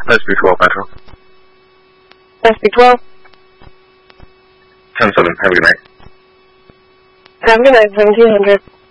SB12 Metro. SB12? 10-7, have a good night. Have a good night, 1700.